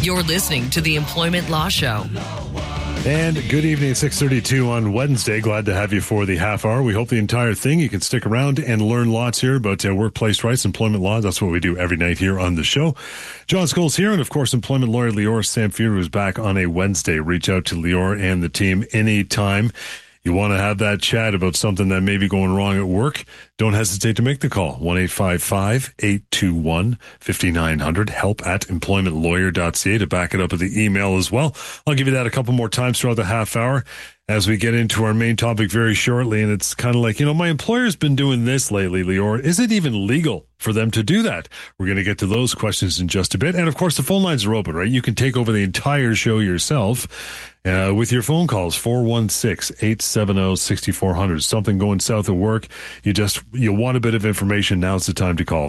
You're listening to the Employment Law Show. And good evening at 6:32 on Wednesday. Glad to have you for the half hour. We hope the entire thing, you can stick around and learn lots here about workplace rights, employment law. That's what we do every night here on the show. John Scholes here, and of course, employment lawyer Lior Samfiru is back on a Wednesday. Reach out to Lior and the team anytime you want to have that chat about something that may be going wrong at work. Don't hesitate to make the call. 1-855-821-5900. help@employmentlawyer.ca to back it up with the email as well. I'll give you that a couple more times throughout the half hour as we get into our main topic very shortly. And it's kind of like, my employer's been doing this lately, Lior. Is it even legal for them to do that? We're going to get to those questions in just a bit. And of course, the phone lines are open, right? You can take over the entire show yourself with your phone calls, 416-870-6400. Something going south at work. You want a bit of information. Now's the time to call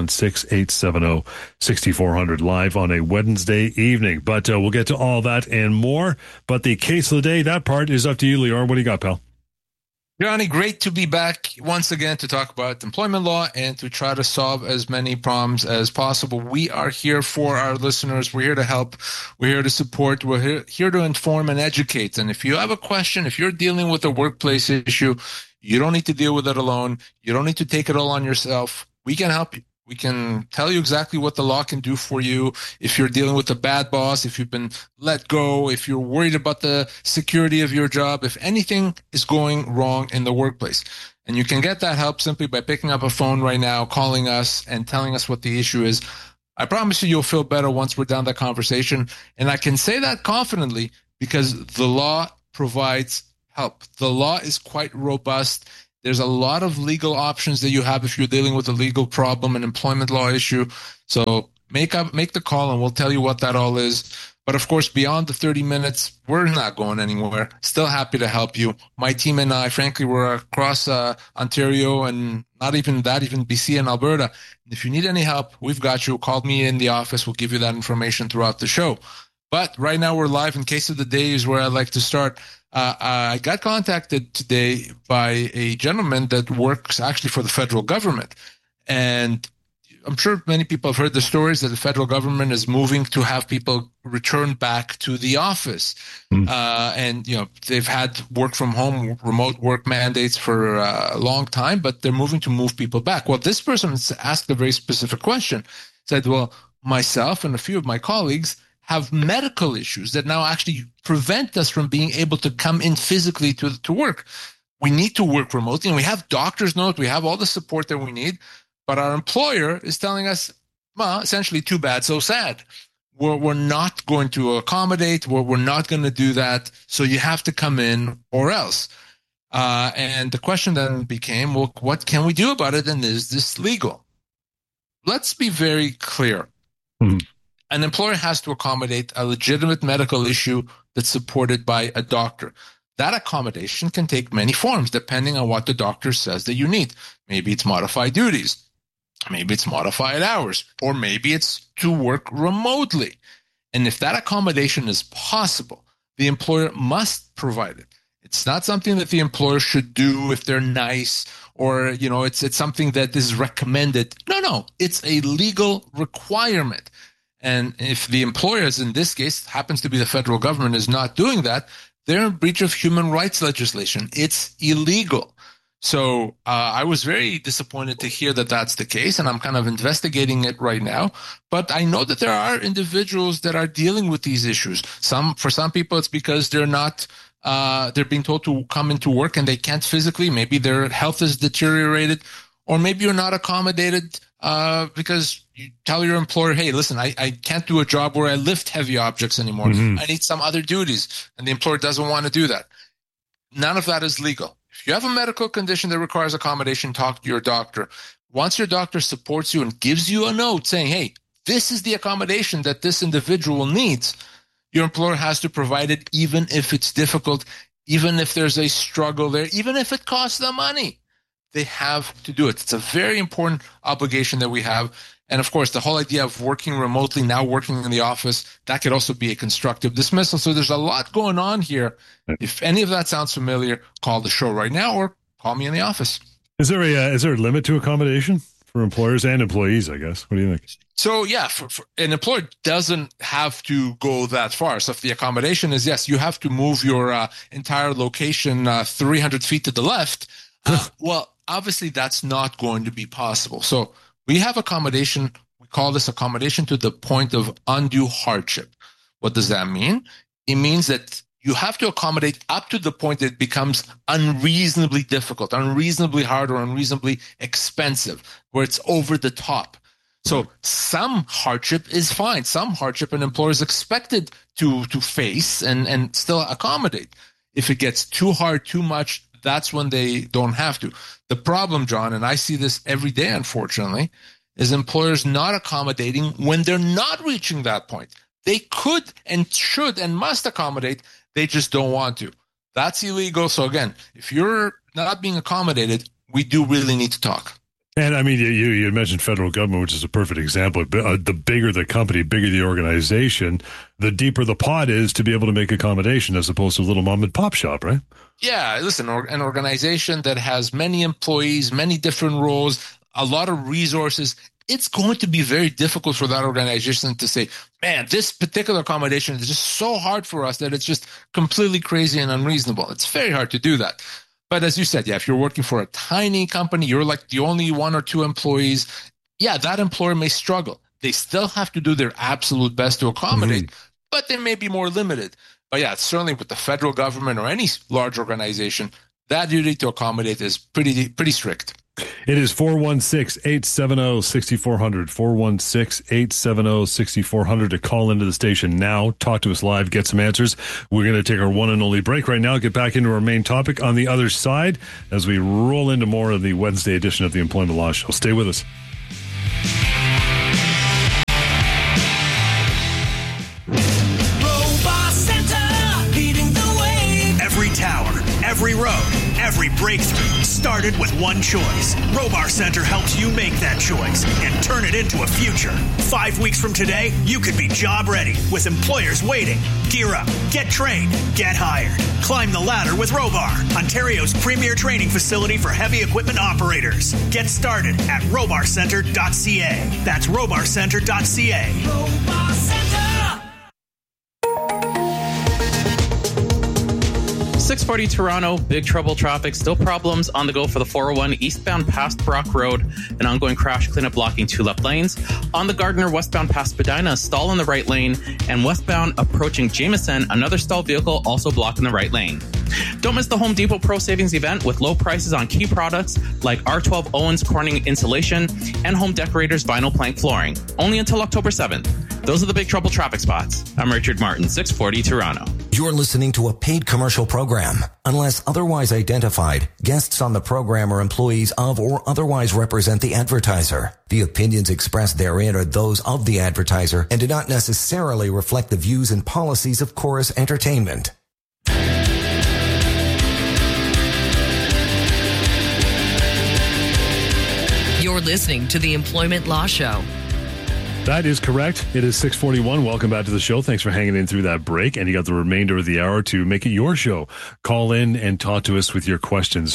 416-870-6400 live on a Wednesday evening. But we'll get to all that and more. But the case of the day, that part is up to you, Lior. What do you got, pal? Johnny, great to be back once again to talk about employment law and to try to solve as many problems as possible. We are here for our listeners. We're here to help. We're here to support. We're here to inform and educate. And if you have a question, if you're dealing with a workplace issue, you don't need to deal with it alone. You don't need to take it all on yourself. We can help you. We can tell you exactly what the law can do for you. If you're dealing with a bad boss, if you've been let go, if you're worried about the security of your job, if anything is going wrong in the workplace. And you can get that help simply by picking up a phone right now, calling us and telling us what the issue is. I promise you'll feel better once we're done that conversation. And I can say that confidently because the law provides help. The law is quite robust. There's a lot of legal options that you have if you're dealing with a legal problem, an employment law issue. So make the call and we'll tell you what that all is. But of course, beyond the 30 minutes, we're not going anywhere. Still happy to help you. My team and I, frankly, we're across Ontario and not even that, even BC and Alberta. If you need any help, we've got you. Call me in the office. We'll give you that information throughout the show. But right now we're live. In case of the day is where I'd like to start. I got contacted today by a gentleman that works actually for the federal government. And I'm sure many people have heard the stories that the federal government is moving to have people return back to the office. And, they've had work from home, remote work mandates for a long time, but they're moving to move people back. Well, this person asked a very specific question. Said, well, myself and a few of my colleagues have medical issues that now actually prevent us from being able to come in physically to work. We need to work remotely, and we have doctor's notes. We have all the support that we need, but our employer is telling us, well, essentially, too bad, so sad. We're not going to accommodate. We're not going to do that. So you have to come in or else. And the question then became, well, what can we do about it? And is this legal? Let's be very clear. An employer has to accommodate a legitimate medical issue that's supported by a doctor. That accommodation can take many forms depending on what the doctor says that you need. Maybe it's modified duties. Maybe it's modified hours. Or maybe it's to work remotely. And if that accommodation is possible, the employer must provide it. It's not something that the employer should do if they're nice or, it's something that is recommended. No, it's a legal requirement. And if the employers, in this case, happens to be the federal government, is not doing that, they're in breach of human rights legislation. It's illegal. So I was very disappointed to hear that that's the case, and I'm kind of investigating it right now. But I know that there are individuals that are dealing with these issues. For some people, it's because they're not they're being told to come into work and they can't physically. Maybe their health is deteriorated, or maybe you're not accommodated because you tell your employer, hey, listen, I can't do a job where I lift heavy objects anymore. I need some other duties. And the employer doesn't want to do that. None of that is legal. If you have a medical condition that requires accommodation, talk to your doctor. Once your doctor supports you and gives you a note saying, hey, this is the accommodation that this individual needs, your employer has to provide it, even if it's difficult, even if there's a struggle there, even if it costs them money. They have to do it. It's a very important obligation that we have. And of course, the whole idea of working remotely, now working in the office, that could also be a constructive dismissal. So there's a lot going on here. If any of that sounds familiar, call the show right now or call me in the office. Is there a limit to accommodation for employers and employees, I guess. What do you think? So, yeah, for an employer doesn't have to go that far. So if the accommodation is, yes, you have to move your entire location 300 feet to the left, well, obviously that's not going to be possible. So we have accommodation. We call this accommodation to the point of undue hardship. What does that mean? It means that you have to accommodate up to the point that it becomes unreasonably difficult, unreasonably hard, or unreasonably expensive, where it's over the top. So some hardship is fine. Some hardship an employer is expected to face and still accommodate. If it gets too hard, too much, that's when they don't have to. The problem, John, and I see this every day, unfortunately, is employers not accommodating when they're not reaching that point. They could and should and must accommodate. They just don't want to. That's illegal. So again, if you're not being accommodated, we do really need to talk. And I mean, you mentioned federal government, which is a perfect example. The bigger the company, bigger the organization, the deeper the pot is to be able to make accommodation as opposed to a little mom and pop shop, right? Yeah, listen, an organization that has many employees, many different roles, a lot of resources, it's going to be very difficult for that organization to say, man, this particular accommodation is just so hard for us that it's just completely crazy and unreasonable. It's very hard to do that. But as you said, yeah, if you're working for a tiny company, you're like the only one or two employees, yeah, that employer may struggle. They still have to do their absolute best to accommodate, but they may be more limited. But yeah, certainly with the federal government or any large organization, that duty to accommodate is pretty strict. It is 416-870-6400, 416-870-6400 to call into the station now. Talk to us live, get some answers. We're going to take our one and only break right now, get back into our main topic on the other side as we roll into more of the Wednesday edition of the Employment Law Show. Stay with us. Robot Center, leading the way. Every tower, every road, every breakthrough started with one choice. Robar Center helps you make that choice and turn it into a future. 5 weeks from today, you could be job ready with employers waiting. Gear up, get trained, get hired. Climb the ladder with Robar, Ontario's premier training facility for heavy equipment operators. Get started at robarcenter.ca. That's robarcenter.ca. Robar Center. 640 Toronto, big trouble traffic, still problems on the go for the 401 eastbound past Brock Road, an ongoing crash cleanup blocking 2 left lanes. On the Gardiner westbound past Spadina, a stall in the right lane, and westbound approaching Jameson, another stalled vehicle also blocking the right lane. Don't miss the Home Depot Pro Savings event with low prices on key products like R12 Owens Corning insulation and Home Decorators vinyl plank flooring. Only until October 7th. Those are the big trouble traffic spots. I'm Richard Martin, 640 Toronto. You're listening to a paid commercial program. Unless otherwise identified, guests on the program are employees of or otherwise represent the advertiser. The opinions expressed therein are those of the advertiser and do not necessarily reflect the views and policies of Chorus Entertainment. You're listening to the Employment Law Show. That is correct. It is 6:41. Welcome back to the show. Thanks for hanging in through that break. And you got the remainder of the hour to make it your show. Call in and talk to us with your questions.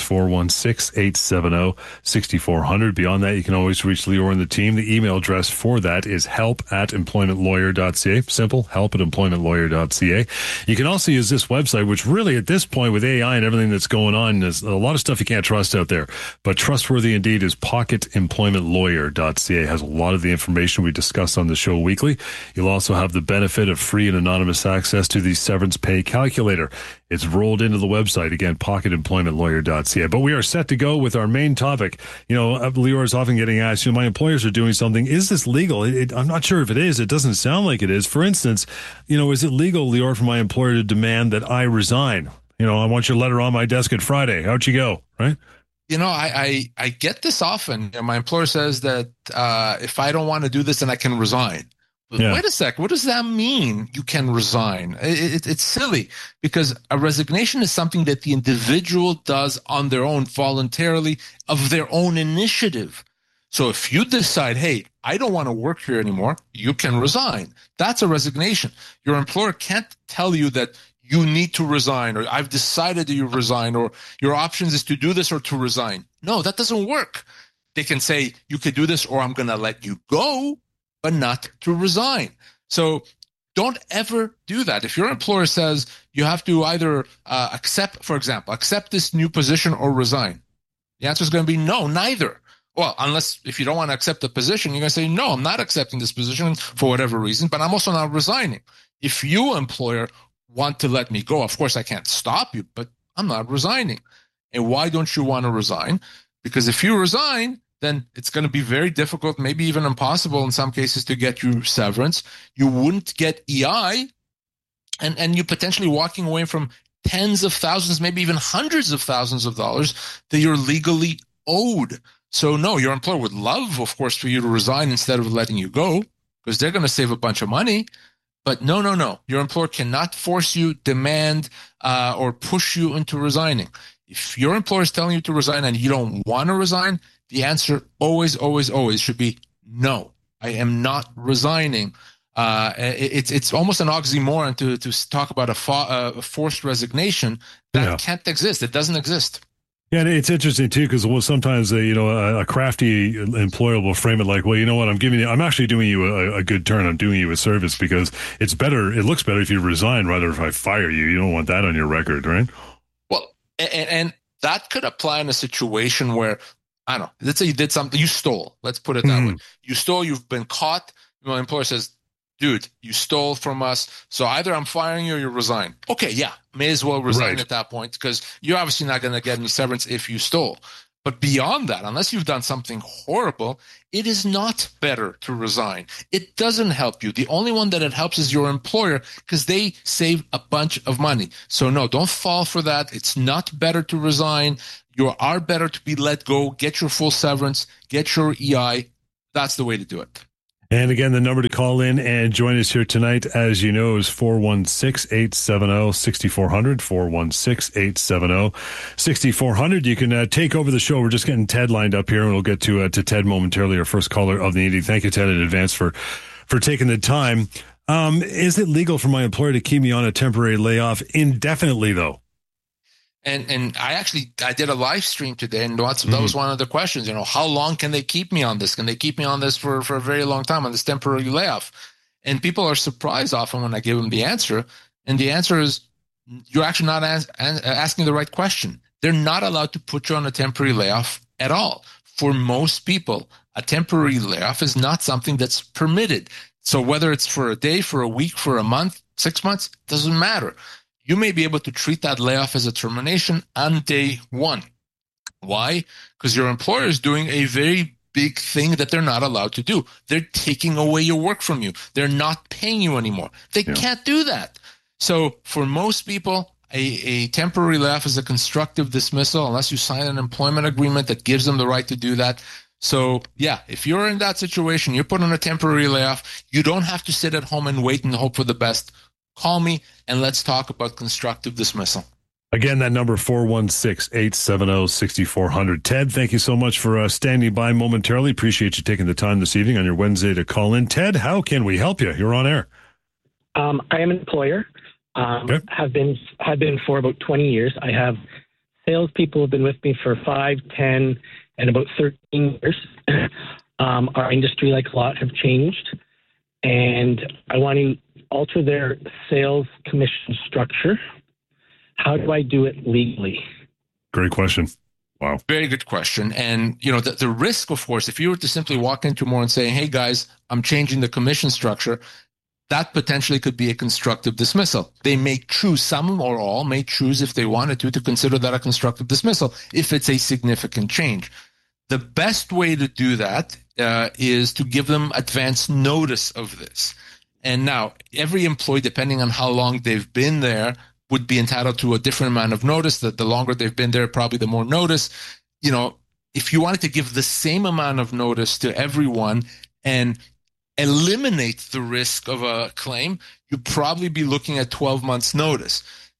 416-870-6400. Beyond that, you can always reach Lior and the team. The email address for that is help@employmentlawyer.ca. Simple, help@employmentlawyer.ca. You can also use this website, which really at this point with AI and everything that's going on, there's a lot of stuff you can't trust out there. But trustworthy indeed is pocketemploymentlawyer.ca. It has a lot of the information we discussed on the show weekly. You'll also have the benefit of free and anonymous access to the severance pay calculator. It's rolled into the website, again, pocketemploymentlawyer.ca. But we are set to go with our main topic. You know, Lior is often getting asked, my employers are doing something. Is this legal? I'm not sure if it is. It doesn't sound like it is. For instance, is it legal, Lior, for my employer to demand that I resign? I want your letter on my desk at Friday. How'd you go? Right? I get this often. My employer says that if I don't want to do this, then I can resign. Yeah. Wait a sec. What does that mean? You can resign? It's silly because a resignation is something that the individual does on their own, voluntarily, of their own initiative. So if you decide, hey, I don't want to work here anymore, you can resign. That's a resignation. Your employer can't tell you that you need to resign, or I've decided that you resign, or your options is to do this or to resign. No, that doesn't work. they can say, you could do this or I'm going to let you go, but not to resign. So don't ever do that. If your employer says you have to either accept this new position or resign, the answer is going to be no, neither. Well, unless if you don't want to accept the position, you're going to say, no, I'm not accepting this position for whatever reason, but I'm also not resigning. If you, employer, want to let me go, of course I can't stop you, but I'm not resigning. And why don't you want to resign? Because if you resign, then it's going to be very difficult, maybe even impossible in some cases, to get you severance. You wouldn't get EI, and you're potentially walking away from tens of thousands, maybe even hundreds of thousands of dollars that you're legally owed. So no, your employer would love, of course, for you to resign instead of letting you go, because they're going to save a bunch of money. But no. Your employer cannot force you, demand, or push you into resigning. If your employer is telling you to resign and you don't want to resign, the answer always should be no. I am not resigning. It's almost an oxymoron to talk about a forced resignation. That can't exist. It doesn't exist. Yeah, and it's interesting too, because sometimes a crafty employer will frame it like, well, you know what, I'm actually doing you a good turn. I'm doing you a service because it's better. It looks better if you resign rather if I fire you. You don't want that on your record, right? Well, and that could apply in a situation where, I don't know, let's say you did something, you stole. Let's put it that way. You stole, you've been caught. My employer says, dude, you stole from us. So either I'm firing you or you resign. Okay, yeah, may as well resign at that point, because you're obviously not going to get any severance if you stole. But beyond that, unless you've done something horrible, it is not better to resign. It doesn't help you. The only one that it helps is your employer, because they save a bunch of money. So no, don't fall for that. It's not better to resign. You are better to be let go, get your full severance, get your EI. That's the way to do it. And again, the number to call in and join us here tonight, as you know, is 416-870-6400, 416-870-6400. You can take over the show. We're just getting Ted lined up here, and we'll get to Ted momentarily, our first caller of the evening. Thank you, Ted, in advance for taking the time. Is it legal for my employer to keep me on a temporary layoff indefinitely, though? And I did a live stream today, and that was one of the questions. How long can they keep me on this? Can they keep me on this for a very long time on this temporary layoff? And people are surprised often when I give them the answer. And the answer is, you're actually not asking the right question. They're not allowed to put you on a temporary layoff at all. For most people, a temporary layoff is not something that's permitted. So whether it's for a day, for a week, for a month, 6 months, doesn't matter. You may be able to treat that layoff as a termination on day one. Why? Because your employer is doing a very big thing that they're not allowed to do. They're taking away your work from you. They're not paying you anymore. They can't do that. So for most people, a temporary layoff is a constructive dismissal unless you sign an employment agreement that gives them the right to do that. So, yeah, if you're in that situation, you're put on a temporary layoff, you don't have to sit at home and wait and hope for the best. Call me and let's talk about constructive dismissal. Again, that number, 416-870-6400. Ted, thank you so much for standing by momentarily. Appreciate you taking the time this evening on your Wednesday to call in. Ted, how can we help you? You're on air. I am an employer. Okay. Have been for about 20 years. I have salespeople who have been with me for 5, 10, and about 13 years. Our industry, like a lot, have changed. And I want to alter their sales commission structure. How do I do it legally? Great question. Wow. Very good question. And, the risk, of course, if you were to simply walk in tomorrow and say, hey, guys, I'm changing the commission structure, that potentially could be a constructive dismissal. They may choose, some or all may choose, if they wanted to consider that a constructive dismissal if it's a significant change. The best way to do that is to give them advance notice of this. And now, every employee, depending on how long they've been there, would be entitled to a different amount of notice. That the longer they've been there, probably the more notice. If you wanted to give the same amount of notice to everyone and eliminate the risk of a claim, you'd probably be looking at 12 months notice.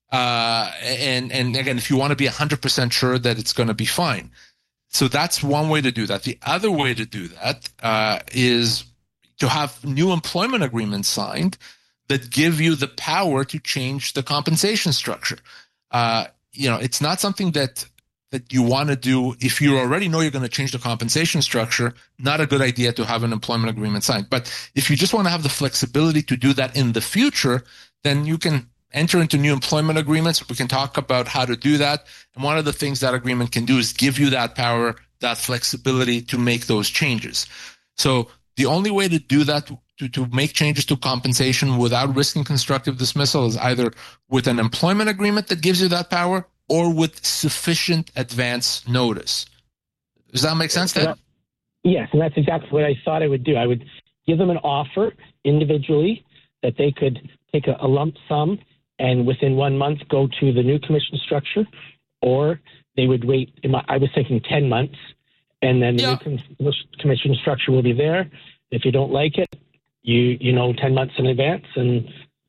And again, if you want to be 100% sure that it's going to be fine. So that's one way to do that. The other way to do that is to have new employment agreements signed that give you the power to change the compensation structure. It's not something that that you want to do, if you already know you're going to change the compensation structure, not a good idea to have an employment agreement signed. But if you just want to have the flexibility to do that in the future, then you can enter into new employment agreements. We can talk about how to do that. And one of the things that agreement can do is give you that power, that flexibility to make those changes. So the only way to do that, to make changes to compensation without risking constructive dismissal, is either with an employment agreement that gives you that power or with sufficient advance notice. Does that make sense, Ted? Yes, and that's exactly what I thought I would do. I would give them an offer individually that they could take a lump sum and within 1 month go to the new commission structure, or they would wait. I was thinking 10 months, and then the new commission structure will be there. If you don't like it, you know 10 months in advance. And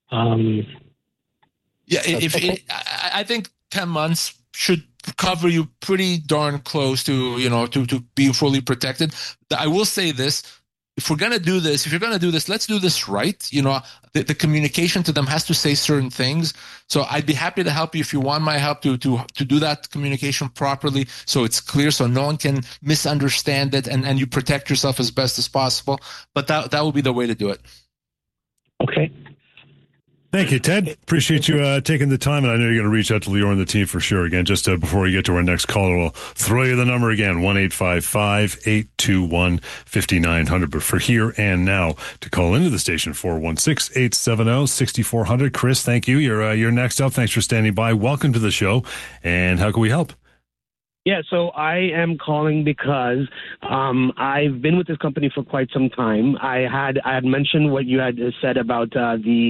I think 10 months should cover you pretty darn close to, to being fully protected. I will say this. If you're going to do this, let's do this right. The communication to them has to say certain things. So I'd be happy to help you if you want my help to do that communication properly, so it's clear, so no one can misunderstand it, and you protect yourself as best as possible. But that will be the way to do it. Okay. Thank you, Ted. Appreciate you taking the time, and I know you're going to reach out to Lior and the team for sure. Again, just before we get to our next caller, we'll throw you the number again, 1-855-821-5900. But for here and now, to call into the station, 416-870-6400. Chris, thank you. You're next up. Thanks for standing by. Welcome to the show, and how can we help? Yeah, so I am calling because I've been with this company for quite some time. I had mentioned what you had said about the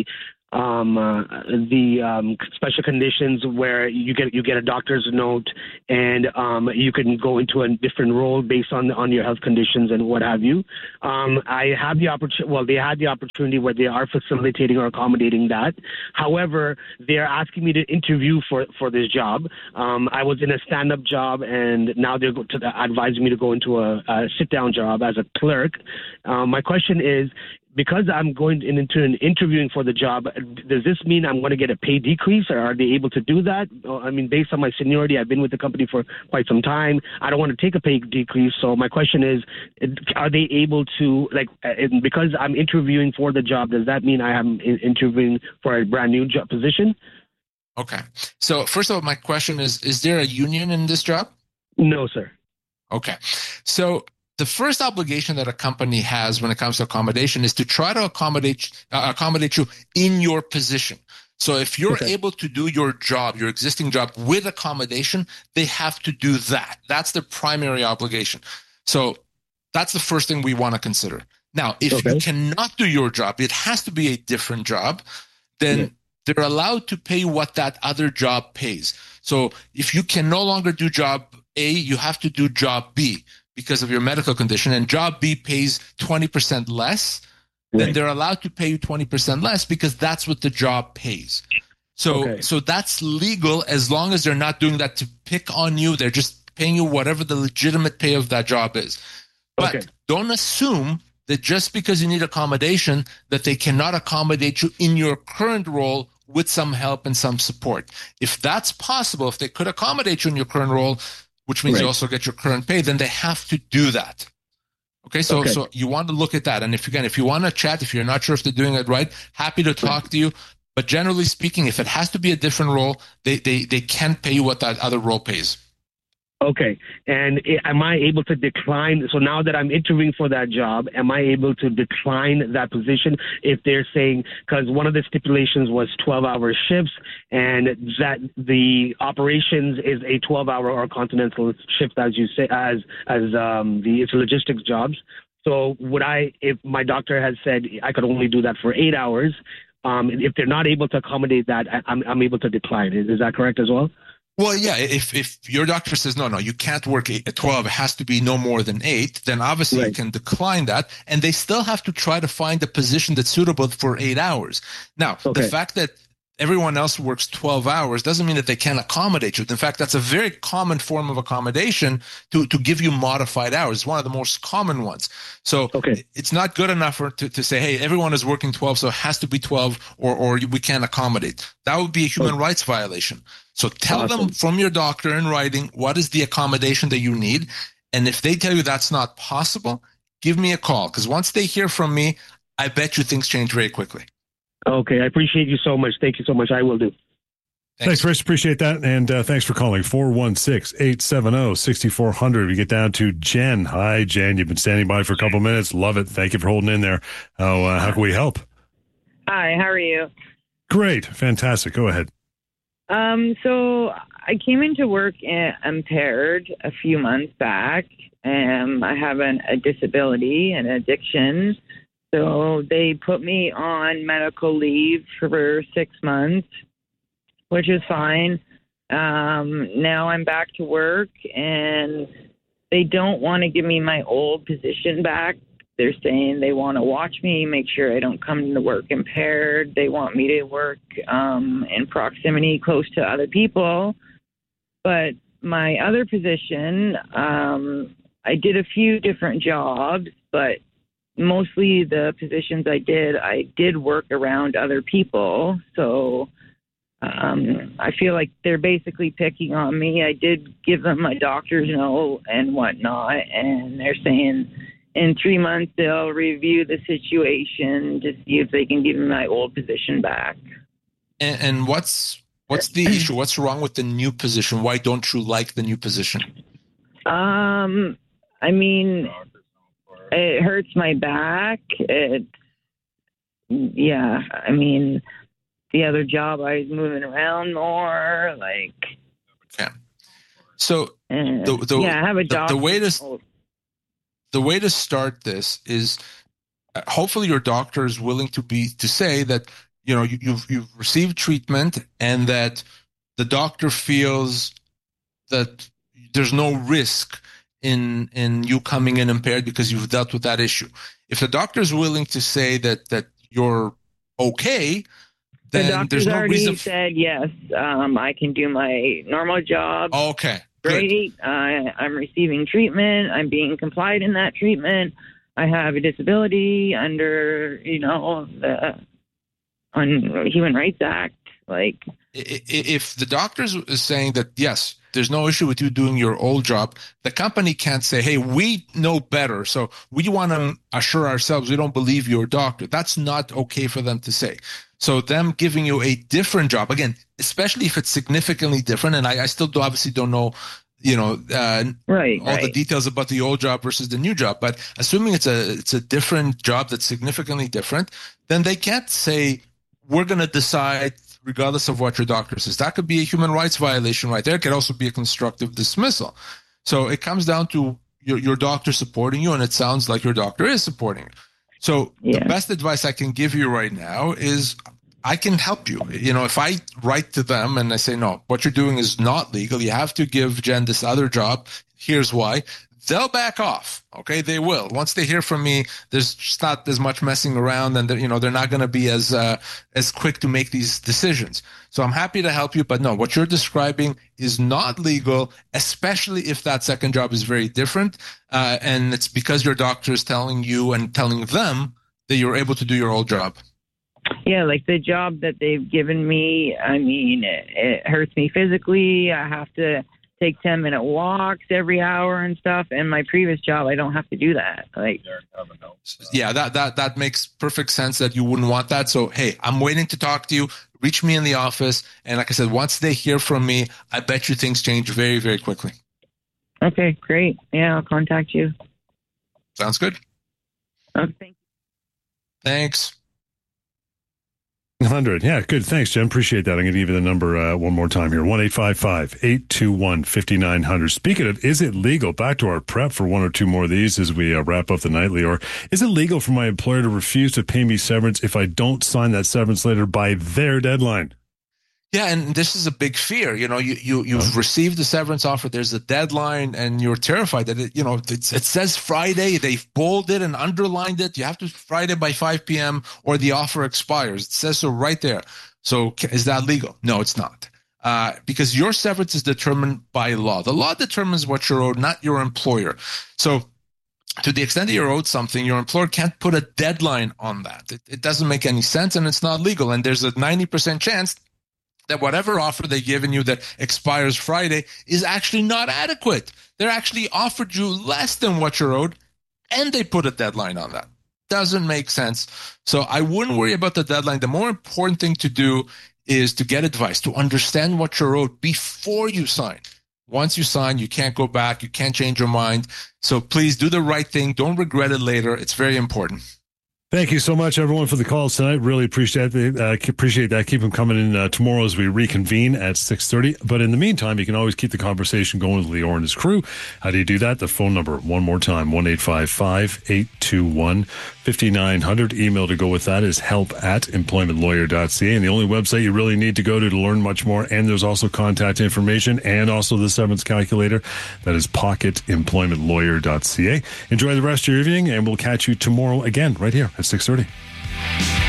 special conditions where you get a doctor's note and you can go into a different role based on your health conditions and what have you. I have the opportunity. Well, they had the opportunity where they are facilitating or accommodating that. However, they are asking me to interview for this job. I was in a stand-up job, and now they're advising me to go into a sit-down job as a clerk. My question is, because I'm going into an interviewing for the job, does this mean I'm going to get a pay decrease, or are they able to do that? I mean, based on my seniority, I've been with the company for quite some time. I don't want to take a pay decrease. So my question is, are they able to, because I'm interviewing for the job, does that mean I am interviewing for a brand new job position? Okay. So first of all, my question is there a union in this job? No, sir. Okay. So the first obligation that a company has when it comes to accommodation is to try to accommodate you in your position. So if you're able to do your job, your existing job, with accommodation, they have to do that. That's the primary obligation. So that's the first thing we want to consider. Now, if you cannot do your job, it has to be a different job, then they're allowed to pay what that other job pays. So if you can no longer do job A, you have to do job B because of your medical condition, and job B pays 20% less, then they're allowed to pay you 20% less because that's what the job pays. So that's legal as long as they're not doing that to pick on you. They're just paying you whatever the legitimate pay of that job is. But don't assume that just because you need accommodation that they cannot accommodate you in your current role with some help and some support. If that's possible, if they could accommodate you in your current role, which means you also get your current pay, then they have to do that. Okay, so you want to look at that. And if you want to chat, if you're not sure if they're doing it right, happy to talk to you. But generally speaking, if it has to be a different role, they can pay you what that other role pays. Okay. And am I able to decline? So now that I'm interviewing for that job, am I able to decline that position if they're saying, because one of the stipulations was 12-hour shifts, and that the operations is a 12-hour or continental shift, as you say, it's logistics jobs. So would I, if my doctor has said I could only do that for 8 hours, if they're not able to accommodate that, I'm able to decline. Is that correct as well? Well, yeah, if your doctor says, no, you can't work 12, it has to be no more than 8, then obviously you can decline that. And they still have to try to find a position that's suitable for 8 hours. Now, the fact that everyone else works 12 hours doesn't mean that they can't accommodate you. In fact, that's a very common form of accommodation to give you modified hours. It's one of the most common ones. So it's not good enough to say, hey, everyone is working 12, so it has to be 12 or we can't accommodate. That would be a human rights violation. So tell them from your doctor in writing what is the accommodation that you need. And if they tell you that's not possible, give me a call. Because once they hear from me, I bet you things change very quickly. Okay, I appreciate you so much. Thank you so much. I will do. Thanks, Rich. Appreciate that. And thanks for calling 416-870-6400. We get down to Jen. Hi, Jen. You've been standing by for a couple minutes. Love it. Thank you for holding in there. How can we help? Hi, how are you? Great. Fantastic. Go ahead. So I came into work impaired a few months back. I have a disability, an addiction. So they put me on medical leave for 6 months, which is fine. Now I'm back to work, and they don't want to give me my old position back. They're saying they want to watch me, make sure I don't come to work impaired. They want me to work in proximity close to other people. But my other position, I did a few different jobs, but mostly the positions I did work around other people. So I feel like they're basically picking on me. I did give them my doctor's note and whatnot, and they're saying in 3 months they'll review the situation to see if they can give me my old position back. And what's the issue? What's wrong with the new position? Why don't you like the new position? I mean, it hurts my back. I mean, the other job I was moving around more. Okay. So I have a job. The way to start this is hopefully your doctor is willing to say that you've received treatment and that the doctor feels that there's no risk in you coming in impaired because you've dealt with that issue. If the doctor is willing to say that you're okay, then there's no reason. The doctor's already said yes. I can do my normal job. Okay, great. I'm receiving treatment. I'm being complied in that treatment. I have a disability under the Human Rights Act. If the doctor is saying that yes, there's no issue with you doing your old job, the company can't say, hey, we know better, so we want to assure ourselves we don't believe your doctor. That's not okay for them to say. So them giving you a different job, again, especially if it's significantly different, and I still obviously don't know the details about the old job versus the new job, but assuming it's a different job that's significantly different, then they can't say we're going to decide regardless of what your doctor says. That could be a human rights violation right there. It could also be a constructive dismissal. So it comes down to your doctor supporting you, and it sounds like your doctor is supporting you. So the best advice I can give you right now is I can help you. If I write to them and I say, no, what you're doing is not legal, you have to give Jen this other job, here's why, they'll back off. Okay, they will. Once they hear from me, there's just not as much messing around, and they're not going to be as quick to make these decisions. So I'm happy to help you, but no, what you're describing is not legal, especially if that second job is very different, and it's because your doctor is telling you and telling them that you're able to do your old job. Yeah, like the job that they've given me, I mean, it hurts me physically. I have to take 10-minute walks every hour and stuff. And my previous job, I don't have to do that. Yeah, that makes perfect sense that you wouldn't want that. So, hey, I'm waiting to talk to you. Reach me in the office. And like I said, once they hear from me, I bet you things change very, very quickly. Okay, great. Yeah, I'll contact you. Sounds good. Okay, thank you. Thanks. 100. Yeah, good. Thanks, Jim. Appreciate that. I'm going to give you the number one more time here. 1-855-821-5900. Speaking of, is it legal? Back to our prep for one or two more of these as we wrap up the nightly. Or is it legal for my employer to refuse to pay me severance if I don't sign that severance letter by their deadline? Yeah, and this is a big fear. You've received the severance offer. There's a deadline, and you're terrified that it says Friday. They've bolded and underlined it. You have to Friday by 5 p.m. or the offer expires. It says so right there. So is that legal? No, it's not. Because your severance is determined by law. The law determines what you're owed, not your employer. So to the extent that you're owed something, your employer can't put a deadline on that. It doesn't make any sense, and it's not legal. And there's a 90% chance that whatever offer they've given you that expires Friday is actually not adequate. They're actually offered you less than what you're owed, and they put a deadline on that. Doesn't make sense. So I wouldn't worry about the deadline. The more important thing to do is to get advice, to understand what you're owed before you sign. Once you sign, you can't go back. You can't change your mind. So please do the right thing. Don't regret it later. It's very important. Thank you so much, everyone, for the calls tonight. Really appreciate that. Keep them coming in tomorrow as we reconvene at 6:30. But in the meantime, you can always keep the conversation going with Lior and his crew. How do you do that? The phone number, one more time, 1-855-821-5900. Email to go with that is help@employmentlawyer.ca. And the only website you really need to go to learn much more, and there's also contact information and also the severance calculator, that is pocketemploymentlawyer.ca. Enjoy the rest of your evening, and we'll catch you tomorrow again right here at 6:30.